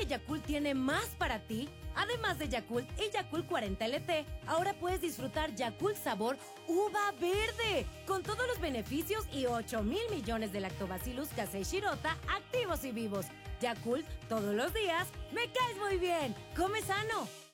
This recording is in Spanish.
que Yakult tiene más para ti? Además de Yakult y Yakult 40 LT, ahora puedes disfrutar Yakult sabor uva verde, con todos los beneficios y 8,000 millones de lactobacillus casei shirota activos y vivos. Yakult, todos los días, me caes muy bien. ¡Come sano!